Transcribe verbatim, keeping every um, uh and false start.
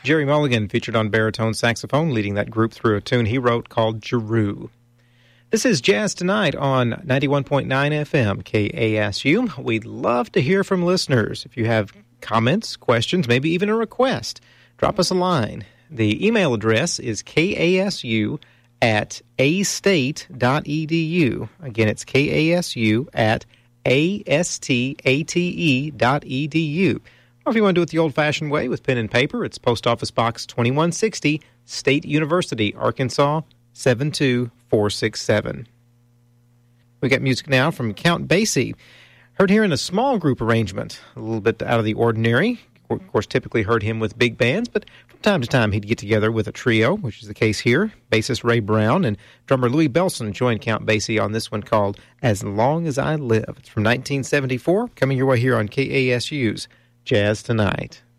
Jerry Mulligan featured on baritone saxophone, leading that group through a tune he wrote called Giroux. This is Jazz Tonight on ninety-one point nine F M K A S U. We'd love to hear from listeners. If you have comments, questions, maybe even a request, drop us a line. The email address is kasu at astate.edu. Again, it's kasu at astate dot edu. Or if you want to do it the old-fashioned way with pen and paper, it's Post Office Box twenty-one sixty, State University, Arkansas, seven two four six seven. We got music now from Count Basie. Heard here in a small group arrangement, a little bit out of the ordinary. Of course, typically heard him with big bands, but from time to time he'd get together with a trio, which is the case here. Bassist Ray Brown and drummer Louis Belson joined Count Basie on this one called As Long As I Live. It's from nineteen seventy-four, coming your way here on K A S U's Jazz Tonight.